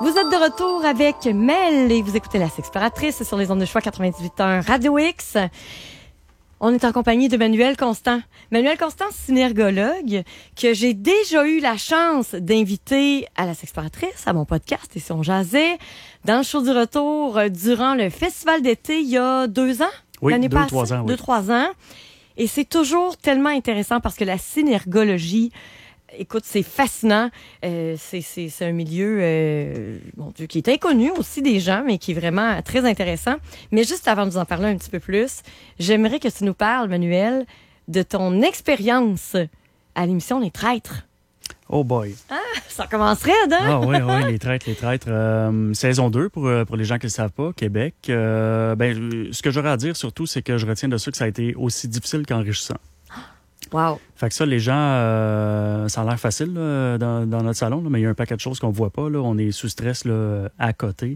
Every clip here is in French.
Vous êtes de retour avec Mel et vous écoutez La Sexploratrice sur les ondes de choix 98.1 Radio X. On est en compagnie de Manuel Constant. Manuel Constant, synergologue, que j'ai déjà eu la chance d'inviter à La Sexploratrice, à mon podcast, et si on jasait, dans le show du retour, durant le festival d'été, il y a 2 ans? Oui, l'année passée, 2-3 ans. Oui. 2-3 ans. Et c'est toujours tellement intéressant parce que la synergologie, écoute, c'est fascinant. C'est un milieu, mon Dieu, qui est inconnu aussi des gens, mais qui est vraiment très intéressant. Mais juste avant de nous en parler un petit peu plus, j'aimerais que tu nous parles, Manuel, de ton expérience à l'émission Les Traîtres. Oh boy. Ah, ça commencerait, hein? Ah oui, les traîtres. Saison 2 pour les gens qui ne le savent pas, Québec. Ce que j'aurais à dire surtout, c'est que je retiens de ça que ça a été aussi difficile qu'enrichissant. Wow. Fait que ça, les gens, ça a l'air facile là, dans notre salon, là, mais il y a un paquet de choses qu'on voit pas. Là. On est sous stress là, à côté.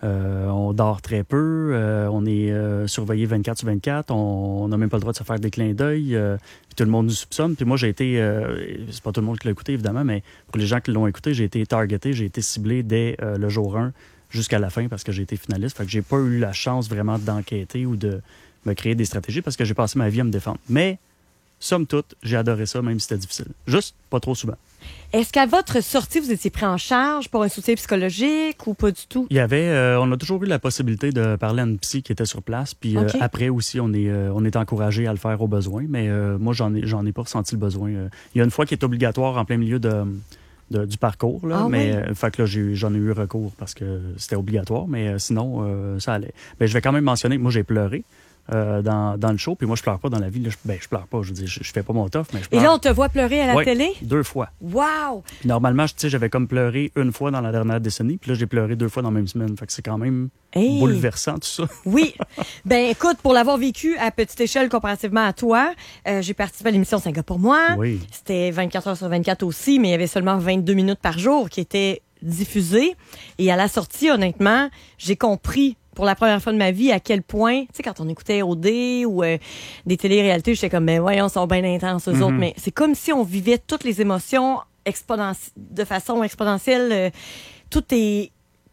On dort très peu. On est surveillé 24/24. On n'a même pas le droit de se faire des clins d'œil. Puis tout le monde nous soupçonne. Puis moi, j'ai été... c'est pas tout le monde qui l'a écouté, évidemment, mais pour les gens qui l'ont écouté, j'ai été targeté. J'ai été ciblé dès le jour 1 jusqu'à la fin parce que j'ai été finaliste. Fait que j'ai pas eu la chance vraiment d'enquêter ou de me créer des stratégies parce que j'ai passé ma vie à me défendre. Mais... somme toute, j'ai adoré ça, même si c'était difficile. Juste pas trop souvent. Est-ce qu'à votre sortie, vous étiez pris en charge pour un soutien psychologique ou pas du tout? Il y avait, on a toujours eu la possibilité de parler à une psy qui était sur place. Puis Okay. après aussi, on est encouragé à le faire au besoin. Mais moi, j'en ai pas ressenti le besoin. Il y a une fois qui est obligatoire en plein milieu du parcours. Là, mais fait que là, j'en ai eu recours parce que c'était obligatoire. Mais sinon, ça allait. Mais je vais quand même mentionner que moi, j'ai pleuré. Dans le show, puis moi, je pleure pas dans la vie. Là. Je pleure pas. Je veux dire, je fais pas mon tough, mais je pleure. Et là, on te voit pleurer à la télé? 2 fois. Wow! Puis normalement, j'avais comme pleuré 1 fois dans la dernière décennie, puis là, j'ai pleuré 2 fois dans la même semaine. Fait que c'est quand même bouleversant, tout ça. Oui. Ben, écoute, pour l'avoir vécu à petite échelle comparativement à toi, j'ai participé à l'émission 5 gars pour moi. Oui. C'était 24 heures sur 24 aussi, mais il y avait seulement 22 minutes par jour qui étaient diffusées. Et à la sortie, honnêtement, j'ai compris pour la première fois de ma vie, à quel point, tu sais, quand on écoutait OD ou des télé-réalités, j'étais comme, ben voyons, ils sont bien intenses, eux autres. Mais c'est comme si on vivait toutes les émotions de façon exponentielle. Tout est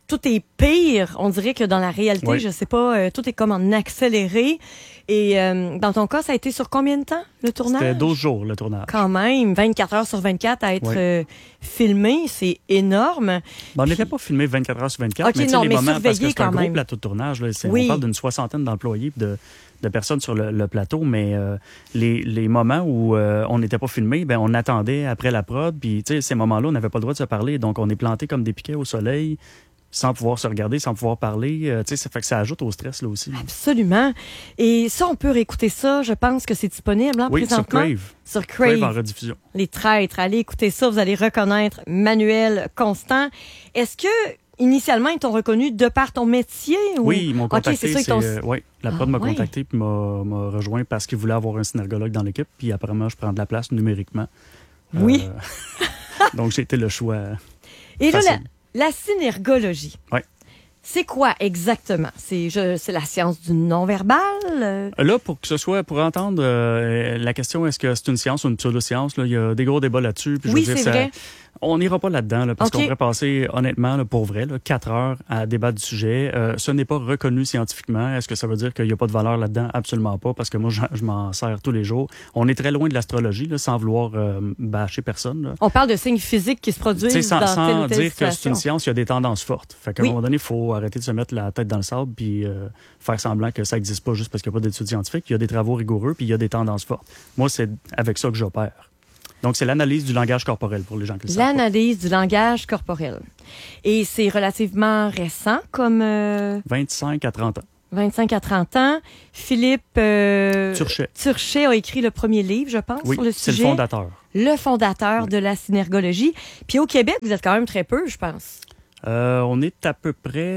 pire, on dirait que dans la réalité, oui. Je sais pas, tout est comme en accéléré. Et dans ton cas, ça a été sur combien de temps, le tournage? C'était 12 jours, le tournage. Quand même, 24 heures sur 24 à être filmé, c'est énorme. Ben, on n'était pas filmé 24 heures sur 24, okay, mais non, les mais moments, parce que c'est un gros même. plateau de tournage. Là, oui. On parle d'une 60aine d'employés de personnes sur le plateau, mais les moments où on n'était pas filmé, ben on attendait après la prod, puis ces moments-là, on n'avait pas le droit de se parler, donc on est planté comme des piquets au soleil, sans pouvoir se regarder, sans pouvoir parler. Ça fait que ça ajoute au stress là aussi. Absolument. Et ça, on peut réécouter ça. Je pense que c'est disponible présentement. Sur Crave en rediffusion. Les Traîtres. Allez écouter ça. Vous allez reconnaître Manuel Constant. Est-ce que initialement, ils t'ont reconnu de par ton métier? Ou... Oui, ils m'ont contacté. Okay, la prod m'a contacté et m'a rejoint parce qu'il voulait avoir un synergologue dans l'équipe. Puis apparemment, je prends de la place numériquement. Oui. Donc, j'ai été le choix. Et là, la synergologie. Oui. C'est quoi exactement? C'est la science du non-verbal? Là, pour entendre la question, est-ce que c'est une science ou une pseudo-science, là, il y a des gros débats là-dessus. Puis, oui, c'est vrai. On n'ira pas là-dedans, parce qu'on pourrait passer, honnêtement, là, pour vrai, 4 heures à débattre du sujet. Ce n'est pas reconnu scientifiquement. Est-ce que ça veut dire qu'il n'y a pas de valeur là-dedans? Absolument pas, parce que moi, je m'en sers tous les jours. On est très loin de l'astrologie, là, sans vouloir bâcher personne. Là. On parle de signes physiques qui se produisent dans sans telle dire que c'est une science, il y a des tendances fortes. Fait qu'à un moment donné, il faut arrêter de se mettre la tête dans le sable puis faire semblant que ça n'existe pas juste parce qu'il n'y a pas d'études scientifiques. Il y a des travaux rigoureux puis il y a des tendances fortes. Moi, c'est avec ça que j'opère. Donc, c'est l'analyse du langage corporel pour les gens qui le savent. L'analyse du langage corporel. Et c'est relativement récent comme... 25 à 30 ans. 25 à 30 ans. Philippe Turchet a écrit le premier livre, je pense, sur le sujet. C'est le fondateur. Le fondateur de la synergologie. Puis au Québec, vous êtes quand même très peu, je pense. On est à peu près...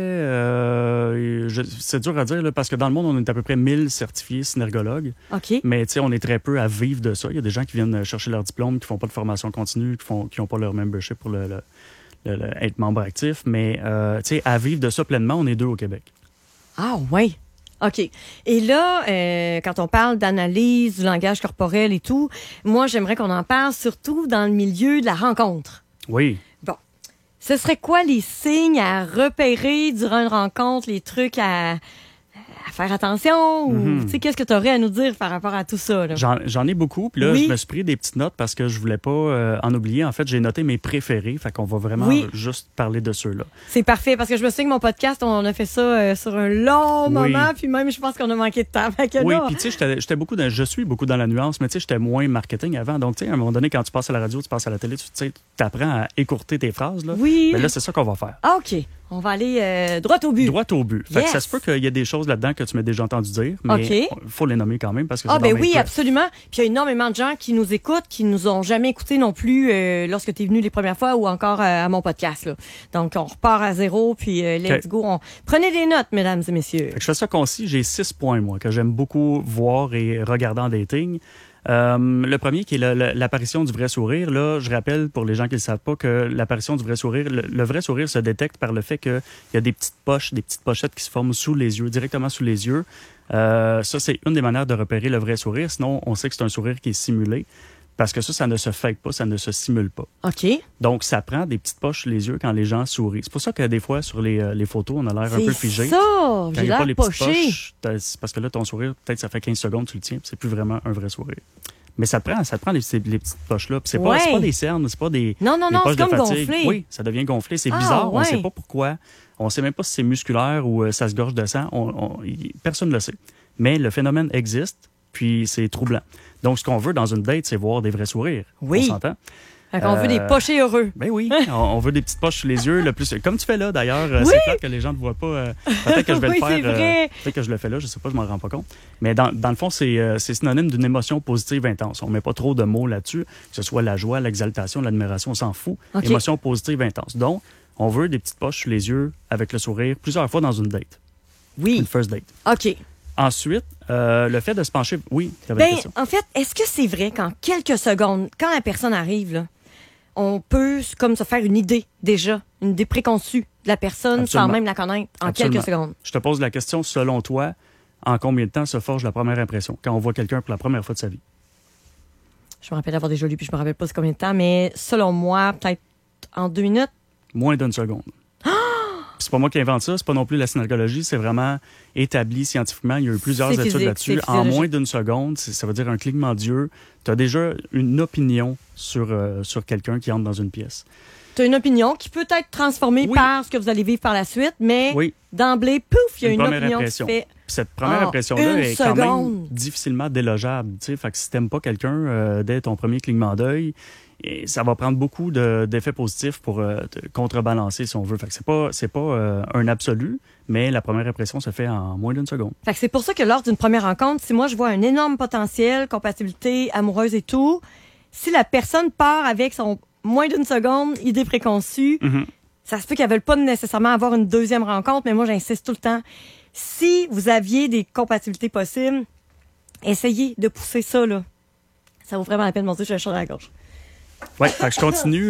c'est dur à dire, là, parce que dans le monde, on est à peu près 1000 certifiés synergologues. OK. Mais on est très peu à vivre de ça. Il y a des gens qui viennent chercher leur diplôme, qui font pas de formation continue, qui n'ont pas leur membership pour être membre actif. Mais à vivre de ça pleinement, on est 2 au Québec. Ah oui. OK. Et là, quand on parle d'analyse du langage corporel et tout, moi, j'aimerais qu'on en parle surtout dans le milieu de la rencontre. Oui. Bon. Ce serait quoi les signes à repérer durant une rencontre, les trucs à faire attention ou tu sais qu'est-ce que tu aurais à nous dire par rapport à tout ça là? J'en ai beaucoup, puis là Oui. je me suis pris des petites notes parce que je voulais pas en oublier. En fait, j'ai noté mes préférés, fait qu'on va vraiment juste parler de ceux-là. C'est parfait parce que je me souviens que mon podcast on a fait ça sur un long Oui. moment puis même je pense qu'on a manqué de temps. Fait que Oui, là, puis tu sais, je suis beaucoup dans la nuance, mais tu sais, j'étais moins marketing avant. Donc, tu sais, à un moment donné, quand tu passes à la radio, tu passes à la télé, tu apprends à écourter tes phrases. Là. Oui. Mais là, c'est ça qu'on va faire. Ah, OK. On va aller droit au but. Droit au but. Fait que Yes. ça se peut qu'il y ait des choses là-dedans que tu m'as déjà entendu dire, mais il faut les nommer quand même parce que Ah, c'est ben dans oui, mes absolument. Puis il y a énormément de gens qui nous écoutent, qui nous ont jamais écoutés non plus lorsque tu es venu les premières fois ou encore à mon podcast. Là. Donc, on repart à zéro, puis let's go. Prenez des notes, mesdames et messieurs. Fait que je fais ça concis. J'ai 6 points, moi, que j'aime beaucoup voir et regarder en dating. Le premier qui est l'apparition du vrai sourire. Là, je rappelle pour les gens qui ne le savent pas que l'apparition du vrai sourire, le vrai sourire se détecte par le fait qu'il y a des petites poches, des petites pochettes qui se forment sous les yeux, directement sous les yeux. Ça, c'est une des manières de repérer le vrai sourire. Sinon, on sait que c'est un sourire qui est simulé. Parce que ça ne se fake pas, ça ne se simule pas. OK. Donc, ça prend des petites poches sous les yeux quand les gens sourient. C'est pour ça que des fois, sur les photos, on a l'air un peu figé. C'est ça! Quand J'ai il n'y a pas l'air les petites poché. poches, c'est parce que là, ton sourire, peut-être ça fait 15 secondes, tu le tiens, puis c'est plus vraiment un vrai sourire. Mais ça te prend les petites poches-là. Puis c'est pas des cernes, c'est pas des Non, des poches c'est comme de fatigue. gonflé. Oui, ça devient gonflé. C'est Ah, bizarre, on ne ouais. sait pas pourquoi. On ne sait même pas si c'est musculaire ou ça se gorge de sang. Personne ne le sait. Mais le phénomène existe, puis c'est troublant. Donc, ce qu'on veut dans une date, c'est voir des vrais sourires. Oui. On s'entend? Fait qu'on veut des pochés heureux. Ben oui, on veut des petites poches sous les yeux, le plus comme tu fais là d'ailleurs. Oui. C'est clair que les gens ne te voient pas. Peut-être que je vais Oui, le faire. c'est vrai. Peut-être que je le fais là, je sais pas, je m'en rends pas compte. Mais dans le fond, c'est synonyme d'une émotion positive intense. On met pas trop de mots là-dessus, que ce soit la joie, l'exaltation, l'admiration, on s'en fout. OK. Émotion positive intense. Donc, on veut des petites poches sous les yeux avec le sourire plusieurs fois dans une date. Oui. Une first date. OK. Ensuite, le fait de se pencher. Oui, tu avais une Ben, question. en fait, est-ce que c'est vrai qu'en quelques secondes, quand la personne arrive, là, on peut comme se faire une idée déjà, une idée préconçue de la personne Absolument. sans même la connaître en Absolument. quelques secondes? Je te pose la question, selon toi, en combien de temps se forge la première impression quand on voit quelqu'un pour la première fois de sa vie? Je me rappelle avoir déjà lu, puis je me rappelle pas c'est combien de temps, mais selon moi, peut-être en 2 minutes. Moins d'une seconde. C'est pas moi qui invente ça, c'est pas non plus la synalgologie, c'est vraiment établi scientifiquement. Il y a eu plusieurs C'est études physique, là-dessus. c'est En physiologique. moins d'une seconde, ça veut dire un clignement d'yeux. Tu as déjà une opinion sur quelqu'un qui entre dans une pièce. Tu as une opinion qui peut être transformée Oui. par ce que vous allez vivre par la suite, mais Oui. d'emblée, pouf, il y a une première opinion impression. qui se fait. Puis cette première Ah, impression-là une est quand même seconde. difficilement délogeable. Tu sais. Fait que si t'aimes pas quelqu'un dès ton premier clignement d'œil, et ça va prendre beaucoup d'effets positifs pour te contrebalancer, si on veut. Fait que c'est pas un absolu, mais la première impression se fait en moins d'une seconde. Fait que c'est pour ça que lors d'une première rencontre, si moi je vois un énorme potentiel, compatibilité amoureuse et tout, si la personne part avec son moins d'une seconde, idée préconçue, ça se peut qu'elle ne veuille pas nécessairement avoir une deuxième rencontre, mais moi j'insiste tout le temps. Si vous aviez des compatibilités possibles, essayez de pousser ça, là. Ça vaut vraiment la peine de monter sur le chaud à la gorge. Oui, fait que je continue.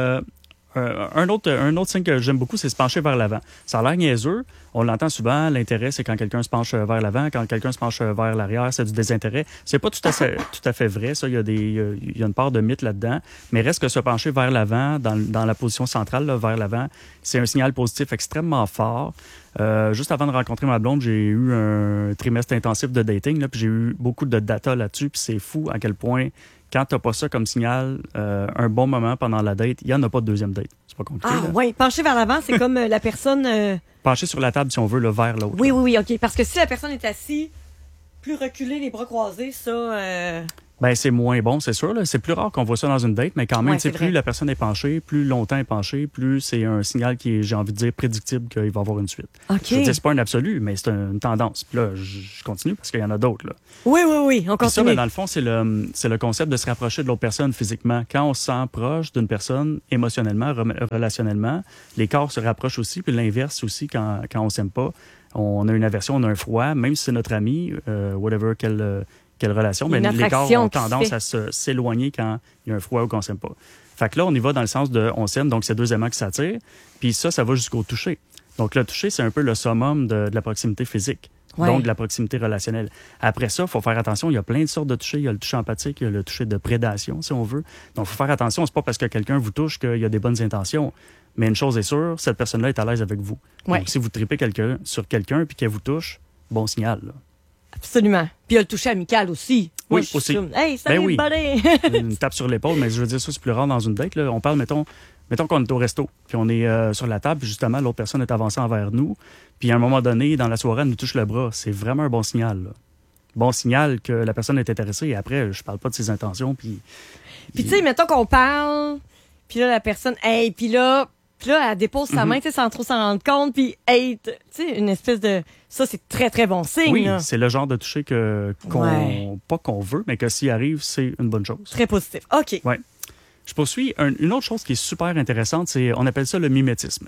Un autre signe que j'aime beaucoup, c'est se pencher vers l'avant. Ça a l'air niaiseux. On l'entend souvent. L'intérêt, c'est quand quelqu'un se penche vers l'avant. Quand quelqu'un se penche vers l'arrière, c'est du désintérêt. C'est pas tout à fait vrai. Ça, il y a une part de mythe là-dedans. Mais reste que se pencher vers l'avant, dans la position centrale, là, vers l'avant, c'est un signal positif extrêmement fort. Juste avant de rencontrer ma blonde, j'ai eu un trimestre intensif de dating, là, puis j'ai eu beaucoup de data là-dessus. Puis c'est fou à quel point, quand t'as pas ça comme signal, un bon moment pendant la date, il n'y en a pas de deuxième date. C'est pas compliqué. Ah là. oui, pencher vers l'avant, c'est comme la personne... Pencher sur la table, si on veut, le vers l'autre. Oui, là. oui, oui, OK. Parce que si la personne est assise, plus reculée, les bras croisés, ça... Ben, c'est moins bon, c'est sûr. Là. C'est plus rare qu'on voit ça dans une date, mais quand même, Ouais, tu sais, c'est plus vrai. la personne est penchée, plus longtemps est penchée, plus c'est un signal qui est, j'ai envie de dire, prédictible qu'il va y avoir une suite. OK. Je veux dire, c'est pas un absolu, mais c'est une tendance. Puis là, je continue parce qu'il y en a d'autres. Là. Oui, oui, oui, on Puis ça, continue. ben, dans le fond, c'est le concept de se rapprocher de l'autre personne physiquement. Quand on se sent proche d'une personne émotionnellement, relationnellement, les corps se rapprochent aussi, puis l'inverse aussi quand on s'aime pas. On a une aversion, on a un froid, même si c'est notre ami, whatever, quelle relation, mais Une les corps attraction ont qui se tendance fait. à s'éloigner quand il y a un froid ou qu'on s'aime pas. Fait que là, on y va dans le sens de on s'aime, donc c'est deux aimants qui s'attirent, puis ça va jusqu'au toucher. Donc le toucher, c'est un peu le summum de la proximité physique. Ouais. Donc, de la proximité relationnelle. Après ça, il faut faire attention. Il y a plein de sortes de toucher. Il y a le toucher empathique, il y a le toucher de prédation, si on veut. Donc, il faut faire attention. C'est pas parce que quelqu'un vous touche qu'il y a des bonnes intentions. Mais une chose est sûre, cette personne-là est à l'aise avec vous. Ouais. Donc, si vous tripez sur quelqu'un puis qu'elle vous touche, bon signal. Là. Absolument. Puis il y a le toucher amical aussi. Moi, Oui, aussi. Hey, salut, Ben oui. buddy! Une tape sur l'épaule, mais je veux dire, ça, c'est plus rare dans une date. Là. On parle, mettons qu'on est au resto, puis on est sur la table, puis justement, l'autre personne est avancée envers nous, puis à un moment donné, dans la soirée, elle nous touche le bras. C'est vraiment un bon signal. Là. Bon signal que la personne est intéressée. Et après, je parle pas de ses intentions, puis Puis tu sais, mettons qu'on parle, puis là, la personne, hey, puis là, elle dépose sa main, tu sais, sans trop s'en rendre compte, puis hey, tu sais, une espèce de... Ça, c'est très, très bon signe. Oui, là. c'est le genre de toucher pas qu'on veut, mais que s'il arrive, c'est une bonne chose. Très positif. OK. Ouais. Je poursuis. Une autre chose qui est super intéressante, on appelle ça le mimétisme.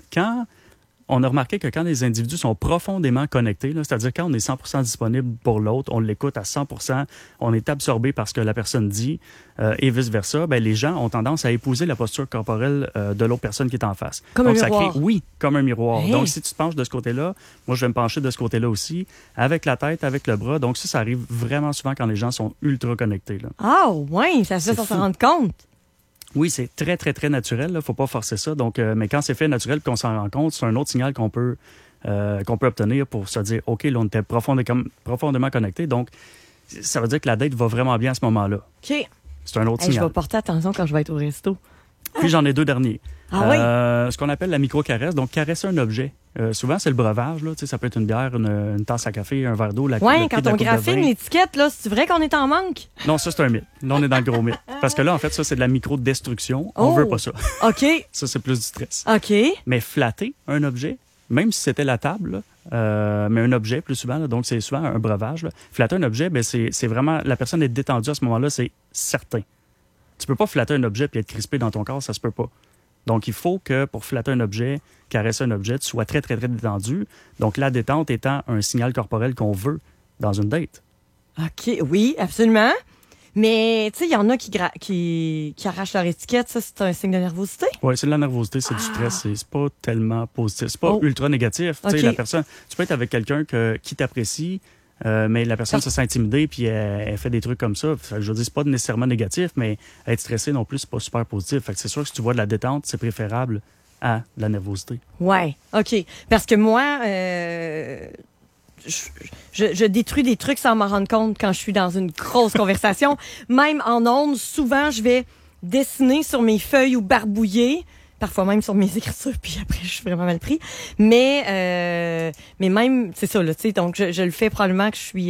On a remarqué que quand les individus sont profondément connectés, là, c'est-à-dire quand on est 100% disponible pour l'autre, on l'écoute à 100%, on est absorbé par ce que la personne dit et vice-versa, ben, les gens ont tendance à épouser la posture corporelle de l'autre personne qui est en face. Comme Donc, un miroir. Oui, comme un miroir. Hey. Donc, si tu te penches de ce côté-là, moi, je vais me pencher de ce côté-là aussi, avec la tête, avec le bras. Donc, ça arrive vraiment souvent quand les gens sont ultra connectés. Là. Ah, ouais, ça se fait sans fou. s'en rendre compte. Oui, c'est très, très, très naturel. Il ne faut pas forcer ça. Donc, mais quand c'est fait naturel et qu'on s'en rend compte, c'est un autre signal qu'on peut obtenir pour se dire, OK, là, on était profondément connectés. Donc, ça veut dire que la date va vraiment bien à ce moment-là. OK. C'est un autre Hey, je signal. vais porter attention quand je vais être au resto. Puis, j'en ai 2 derniers. Ah oui? Ce qu'on appelle la micro-caresse. Donc, caresser un objet. Souvent, c'est le breuvage. Là. Tu sais, ça peut être une bière, une tasse à café, un verre d'eau. Oui, le prix quand de la on coupe de graphine vin. l'étiquette, là, c'est vrai qu'on est en manque? Non, ça, c'est un mythe. Là, on est dans le gros mythe. Parce que là, en fait, ça, c'est de la micro-destruction. Oh. On veut pas ça. OK. Ça, c'est plus du stress. OK. Mais flatter un objet, même si c'était la table, mais un objet plus souvent, là, donc c'est souvent un breuvage. Là. Flatter un objet, ben, c'est vraiment... La personne est détendue à ce moment-là, c'est certain. Tu peux pas flatter un objet puis être crispé dans ton corps, ça se peut pas. Donc, il faut que pour flatter un objet, caresser un objet, tu sois très, très, très détendu. Donc, la détente étant un signal corporel qu'on veut dans une date. OK, oui, absolument. Mais, tu sais, il y en a qui arrachent leur étiquette. Ça, c'est un signe de nervosité. Oui, c'est de la nervosité, c'est du stress. C'est pas tellement positif. C'est pas ultra négatif. Tu sais, OK. la personne, tu peux être avec quelqu'un qui t'apprécie, mais la personne se sent intimidée puis elle fait des trucs comme ça. Fait que je veux dire, c'est pas nécessairement négatif, mais être stressé non plus, c'est pas super positif. Fait que c'est sûr que si tu vois de la détente, c'est préférable à de la nervosité. Ouais, OK. Parce que moi, je détruis des trucs sans m'en rendre compte quand je suis dans une grosse conversation. Même en ondes, souvent, je vais dessiner sur mes feuilles ou barbouiller, parfois même sur mes écritures, puis après, je suis vraiment mal pris. Mais même, c'est ça, là, tu sais, donc je le fais probablement que je suis...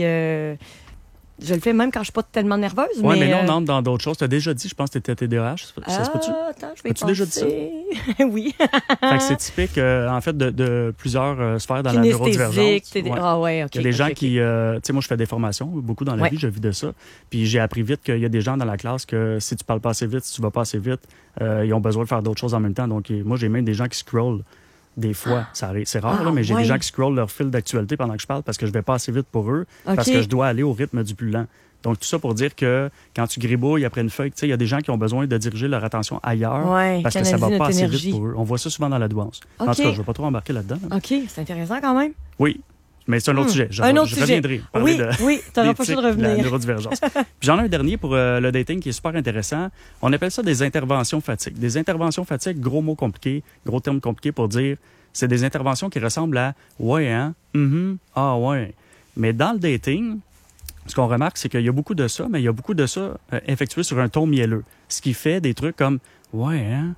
je le fais même quand je suis pas tellement nerveuse. Oui, mais là, on entre dans d'autres choses. Tu as déjà dit, je pense que tu étais TDAH. Ça se peut-tu? Attends, je vais As-tu déjà dit ça? Oui. Fait que c'est typique, en fait, de plusieurs sphères dans la neurodivergence. Ouais. Ah ouais, OK. Il y a des gens OK. qui... tu sais, moi, je fais des formations, beaucoup dans la vie, je vis de ça. Puis j'ai appris vite qu'il y a des gens dans la classe que si tu parles pas assez vite, si tu vas pas assez vite, ils ont besoin de faire d'autres choses en même temps. Donc, moi, j'ai même des gens qui scrollent. Des fois, ça arrive. C'est rare, là, mais j'ai des gens qui scrollent leur fil d'actualité pendant que je parle parce que je vais pas assez vite pour eux, parce que je dois aller au rythme du plus lent. Donc, tout ça pour dire que quand tu gribouilles après une feuille, tu sais, il y a des gens qui ont besoin de diriger leur attention ailleurs parce que ça va pas assez vite pour eux. On voit ça souvent dans la douance. En tout cas, je ne vais pas trop embarquer là-dedans. Là. OK, c'est intéressant quand même. Oui, mais c'est un autre sujet. Je reviendrai Oui, tu n'auras pas le choix de revenir. La neurodivergence. Puis j'en ai un dernier pour le dating qui est super intéressant. On appelle ça des interventions fatigue. Des interventions fatigue, gros mot compliqué, gros terme compliqué pour dire c'est des interventions qui ressemblent à « ouais, hein? Ah ouais ». Mais dans le dating, ce qu'on remarque, c'est qu'il y a beaucoup de ça, mais il y a beaucoup de ça effectué sur un ton mielleux. Ce qui fait des trucs comme « ouais, hein?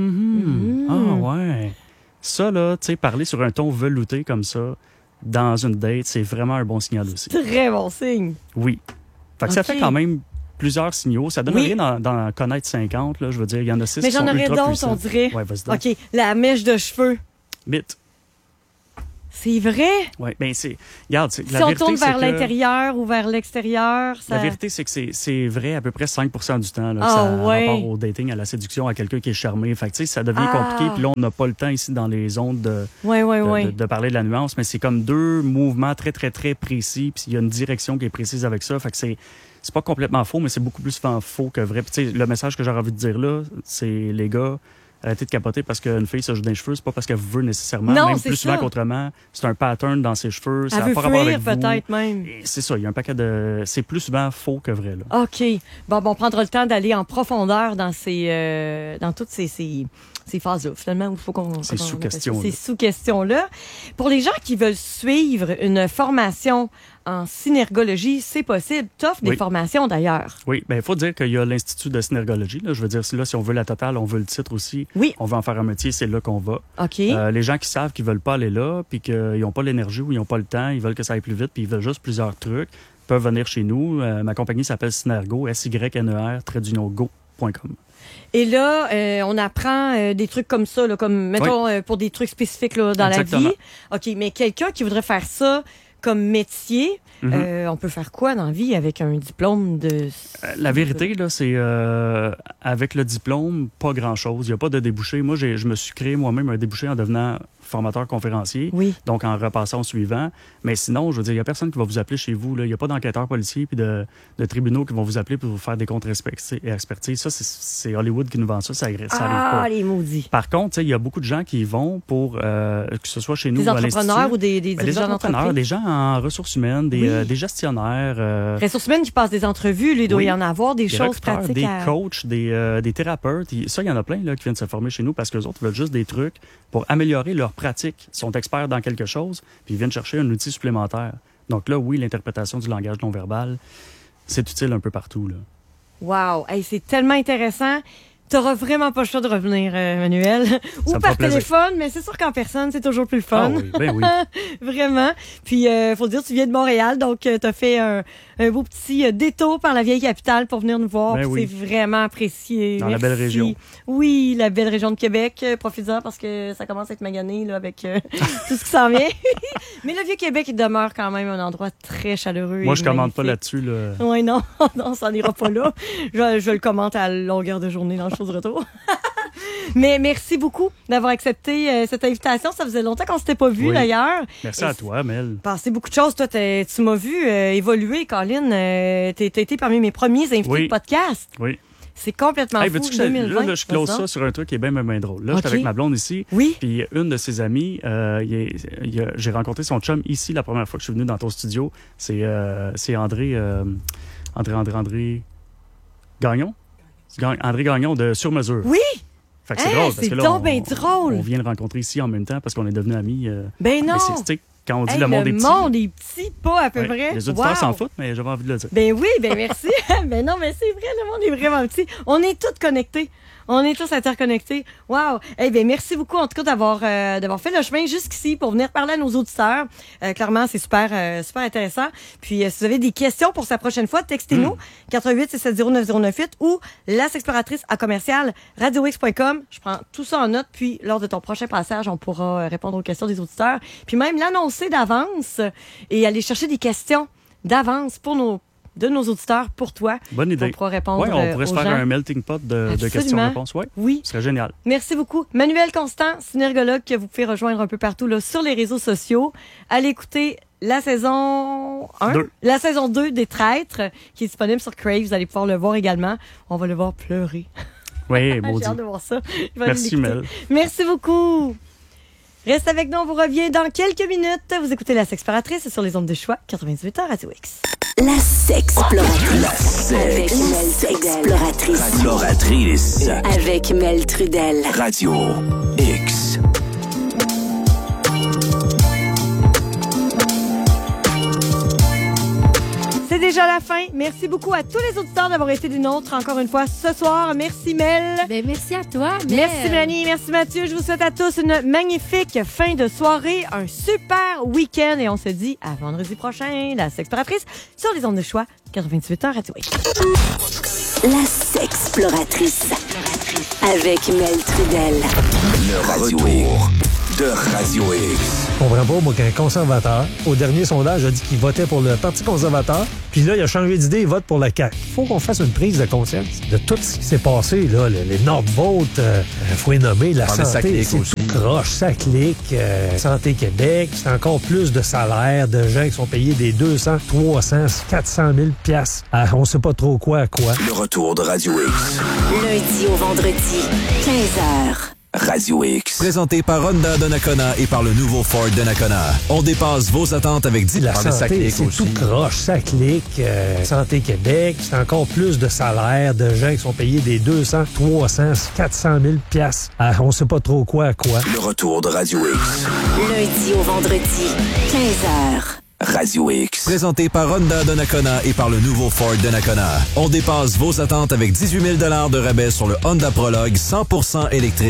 Ah ouais ». Ça, là, tu sais, parler sur un ton velouté comme ça, dans une date, c'est vraiment un bon signal aussi. Très bon signe. Oui. Fait que ça fait quand même plusieurs signaux. Ça donne rien d'en connaître 50, là. Je veux dire, il y en a 6 mais qui sont j'en aurais ultra d'autres, puissants. on dirait. Ouais, vas-y donc. OK, la mèche de cheveux. Vite. C'est vrai? Oui, bien, regarde, Si la on vérité, tourne vers c'est que l'intérieur ou vers l'extérieur, ça... La vérité, c'est que c'est vrai à peu près 5% du temps. Là, Ah, ça a ouais. rapport au dating, à la séduction, à quelqu'un qui est charmé. Fait que, tu sais, ça devient compliqué. Puis là, on n'a pas le temps ici dans les ondes de parler de la nuance, mais c'est comme 2 mouvements très, très, très précis. Puis il y a une direction qui est précise avec ça. Fait que c'est pas complètement faux, mais c'est beaucoup plus faux que vrai. Puis tu sais, le message que j'aurais envie de dire là, c'est les gars... Arrêtez de capoter parce qu'une fille se joue dans les cheveux, c'est pas parce qu'elle veut nécessairement. Non, même c'est plus souvent ça. qu'autrement, c'est un pattern dans ses cheveux. Ça Elle n'a veut pas rapport avec fuir vous. peut-être même. Et c'est ça, il y a un paquet de... C'est plus souvent faux que vrai, là. OK. Bon, on prendra le temps d'aller en profondeur dans dans toutes ces ces phases-là, finalement, où il faut qu'on... Ces sous-questions-là. Ces sous-questions-là. Pour les gens qui veulent suivre une formation en synergologie, c'est possible. T'offres des formations, d'ailleurs. Oui, bien, il faut dire qu'il y a l'Institut de synergologie. Là. Je veux dire, là, si on veut la totale, on veut le titre aussi. Oui. On veut en faire un métier, c'est là qu'on va. OK. Les gens qui savent qu'ils veulent pas aller là, puis qu'ils n'ont pas l'énergie ou ils n'ont pas le temps, ils veulent que ça aille plus vite, puis ils veulent juste plusieurs trucs, peuvent venir chez nous. Ma compagnie s'appelle Synergo, SYNER-go.com. Et là, on apprend des trucs comme ça, là, comme, mettons, pour des trucs spécifiques là, dans Exactement. la vie. OK, mais quelqu'un qui voudrait faire ça comme métier, on peut faire quoi dans la vie avec un diplôme de... La vérité, là, c'est avec le diplôme, pas grand-chose. Il n'y a pas de débouché. Moi, je me suis créé moi-même un débouché en devenant formateur conférencier, Oui. donc en repassant au suivant. Mais sinon, je veux dire, il n'y a personne qui va vous appeler chez vous. Il n'y a pas d'enquêteurs policiers puis de tribunaux qui vont vous appeler pour vous faire des contre-expertises. Ça, c'est Hollywood qui nous vend ça. Ça arrive pas. Les maudits. Par contre, il y a beaucoup de gens qui y vont pour, que ce soit chez nous Des ou à l'Institut. entrepreneurs ou des Des dirigeants entrepreneurs, d'entreprise. des gens en ressources humaines, des gestionnaires. Ressources humaines qui passent des entrevues, lui, il doit Oui. y en avoir des Des choses recruteurs, pratiques. des coachs, des thérapeutes. Ça, il y en a plein là, qui viennent se former chez nous parce qu'eux autres veulent juste des trucs pour améliorer leur pratique. Ils sont experts dans quelque chose, puis ils viennent chercher un outil supplémentaire. Donc là, oui, l'interprétation du langage non verbal, c'est utile un peu partout. Là. Wow! Hey, c'est tellement intéressant. T'auras vraiment pas le choix de revenir, Manuel. Ou me par fera plaisir. téléphone, mais c'est sûr qu'en personne, c'est toujours plus le fun. Ah oui, ben oui. Vraiment. Puis, faut dire, tu viens de Montréal, donc t'as fait un beau petit détour par la vieille capitale pour venir nous voir. Ben puis oui. C'est vraiment apprécié. Dans la belle région. Oui, la belle région de Québec. Profites-en parce que ça commence à être magané là, avec tout ce qui s'en vient. Mais le Vieux-Québec, il demeure quand même un endroit très chaleureux. Moi, et je commente pas magnifique. là-dessus. Là. Oui, non, non, ça n'ira pas là. Je le commente à longueur de journée dans le show de retour. Mais merci beaucoup d'avoir accepté cette invitation. Ça faisait longtemps qu'on s'était pas vu, Oui. d'ailleurs. Merci à toi, Mel. Passé beaucoup de choses. Toi, tu m'as vu évoluer, Colin. T'as été parmi mes premiers invités Oui. de podcast. Oui. C'est complètement Hey, fou. veux-tu que 2020, là, je close ça sur un truc qui est bien drôle. Là, OK. j'étais avec ma blonde ici. Oui. Puis une de ses amies, j'ai rencontré son chum ici la première fois que je suis venu dans ton studio. C'est André Gagnon. André Gagnon de Sur Mesure. Oui. Fait que c'est Hein, drôle. Parce c'est que là, donc ben drôle. On vient le rencontrer ici en même temps parce qu'on est devenus amis. Ben non. Mais c'est, tu sais, quand on dit Hey, le monde est petit. monde est petit, pas à peu ouais, près. les auditeurs Wow. s'en foutent, mais j'avais envie de le dire. Ben oui, ben merci. Ben non, mais c'est vrai, le monde est vraiment petit. On est tous connectés. On est tous interconnectés. Wow. Eh ben merci beaucoup en tout cas d'avoir fait le chemin jusqu'ici pour venir parler à nos auditeurs. Clairement, c'est super intéressant. Puis si vous avez des questions pour sa prochaine fois, textez-nous 88-670-9098 ou lasexploratrice@radiox.com. Je prends tout ça en note, puis lors de ton prochain passage, on pourra répondre aux questions des auditeurs. Puis même l'annoncer d'avance et aller chercher des questions d'avance de nos auditeurs pour toi. Bonne idée. On pourra répondre Oui, on pourrait se aux faire gens. un melting pot de Absolument. questions-réponses. Ouais. Oui. Ce serait génial. Merci beaucoup. Manuel Constant, synergologue que vous pouvez rejoindre un peu partout là, sur les réseaux sociaux. Allez écouter la saison 1, Deux. la saison 2 des Traîtres, qui est disponible sur Crave. Vous allez pouvoir le voir également. On va le voir pleurer. Oui, maudit. J'ai hâte de voir ça. Je vais aller Merci, l'écouter. Mel. Merci beaucoup. Reste avec nous, on vous revient dans quelques minutes. Vous écoutez La Sexploratrice sur les ondes de choix, 98 ans, Radio X. La Sexploratrice. Avec Mel Sexploratrice. Exploratrice. Avec Mel Trudel. Radio X. C'est déjà la fin. Merci beaucoup à tous les auditeurs d'avoir été des nôtres encore une fois ce soir. Merci Mel. Ben, merci à toi. Merci Mélanie, merci Mathieu. Je vous souhaite à tous une magnifique fin de soirée, un super week-end et on se dit à vendredi prochain, la Sexploratrice sur les ondes de choix 88 ans Radio X. La Sexploratrice. Avec Mel Trudel. Le retour de Radio X. Je comprends pas, moi, qu'un conservateur, au dernier sondage, a dit qu'il votait pour le Parti conservateur, puis là, il a changé d'idée, il vote pour le CAQ. Faut qu'on fasse une prise de conscience de tout ce qui s'est passé, là, les Nordvotes, faut les nommer, la Parle de ça santé, clique c'est aussi. tout croche, ça clique, Santé Québec, c'est encore plus de salaires de gens qui sont payés des 200, 300, 400 000 piastres à on sait pas trop quoi à quoi. Le retour de Radio X. Lundi au vendredi, 15h. Radio X. Présenté par Honda Donnacona et par le nouveau Ford Donnacona. On dépasse vos attentes avec 10 La santé, c'est tout croche, ça clique. Santé Québec, c'est encore plus de salaires de gens qui sont payés des 200, 300, 400 000 piastres. On sait pas trop quoi à quoi. Le retour de Radio X. Lundi au vendredi, 15h. Radio X. Présenté par Honda Donnacona et par le nouveau Ford Donnacona. On dépasse vos attentes avec 18 000 $ de rabais sur le Honda Prologue 100% électrique.